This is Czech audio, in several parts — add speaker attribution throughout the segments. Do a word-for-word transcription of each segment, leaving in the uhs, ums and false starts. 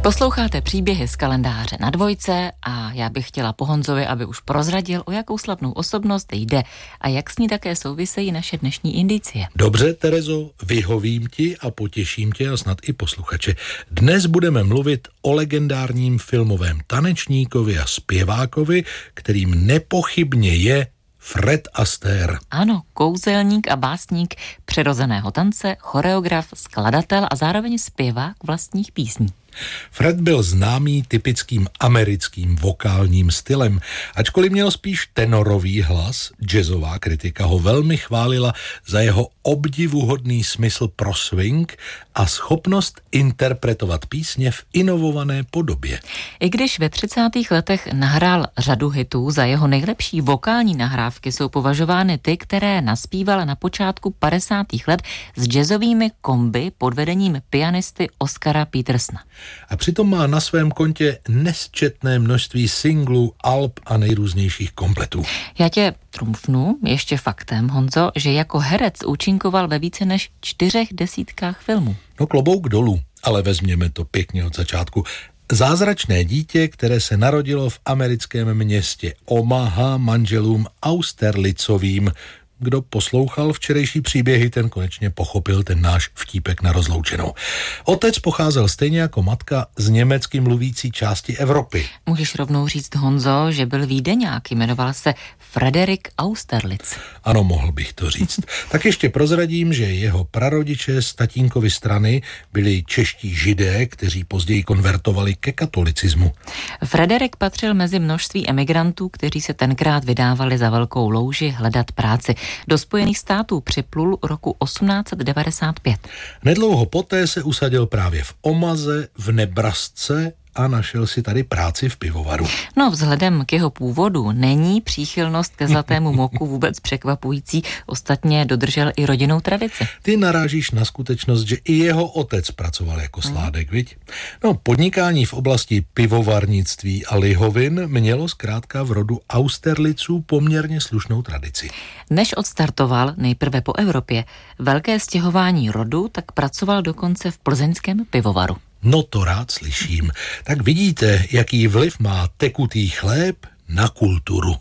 Speaker 1: Posloucháte příběhy z kalendáře na Dvojce a já bych chtěla po Honzovi, aby už prozradil, o jakou slavnou osobnost jde a jak s ní také souvisejí naše dnešní indicie.
Speaker 2: Dobře, Terezo, vyhovím ti a potěším tě a snad i posluchače. Dnes budeme mluvit o legendárním filmovém tanečníkovi a zpěvákovi, kterým nepochybně je Fred Astaire.
Speaker 1: Ano, kouzelník a básník přirozeného tance, choreograf, skladatel a zároveň zpěvák vlastních písní.
Speaker 2: Fred byl známý typickým americkým vokálním stylem. Ačkoliv měl spíš tenorový hlas, jazzová kritika ho velmi chválila za jeho obdivuhodný smysl pro swing a schopnost interpretovat písně v inovované podobě.
Speaker 1: I když ve třicátých letech nahrál řadu hitů, za jeho nejlepší vokální nahrávky jsou považovány ty, které naspíval na počátku padesátých let s jazzovými komby pod vedením pianisty Oscara Petersona.
Speaker 2: A přitom má na svém kontě nesčetné množství singlů, alb a nejrůznějších kompletů.
Speaker 1: Já tě trumfnu ještě faktem, Honzo, že jako herec účinkoval ve více než čtyřech desítkách filmů.
Speaker 2: No klobouk dolů, ale vezměme to pěkně od začátku. Zázračné dítě, které se narodilo v americkém městě Omaha manželům Austerlitzovým. Kdo poslouchal včerejší příběhy, ten konečně pochopil ten náš vtípek na rozloučenou. Otec pocházel stejně jako matka z německy mluvící části Evropy.
Speaker 1: Můžeš rovnou říct, Honzo, že byl Vídeňák, jmenoval se Frederik Austerlitz.
Speaker 2: Ano, mohl bych to říct. Tak ještě prozradím, že jeho prarodiče z tatínkovy strany byli čeští židé, kteří později konvertovali ke katolicismu.
Speaker 1: Frederik patřil mezi množství emigrantů, kteří se tenkrát vydávali za velkou louži hledat práci. Do Spojených států připlul roku osmnáct set devadesát pět.
Speaker 2: Nedlouho poté se usadil právě v Omaze, v Nebrasce a našel si tady práci v pivovaru.
Speaker 1: No, vzhledem k jeho původu není příchylnost ke zlatému moku vůbec překvapující, ostatně dodržel i rodinnou tradici.
Speaker 2: Ty narážíš na skutečnost, že i jeho otec pracoval jako sládek, hmm. viď? No, podnikání v oblasti pivovarnictví a lihovin mělo zkrátka v rodu Austerlitzů poměrně slušnou tradici.
Speaker 1: Než odstartoval nejprve po Evropě velké stěhování rodu, tak pracoval dokonce v plzeňském pivovaru.
Speaker 2: No to rád slyším. Tak vidíte, jaký vliv má tekutý chléb na kulturu.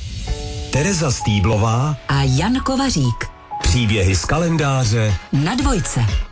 Speaker 3: Tereza Stýblová
Speaker 4: a Jan Kovařík.
Speaker 3: Příběhy z kalendáře
Speaker 4: na Dvojce.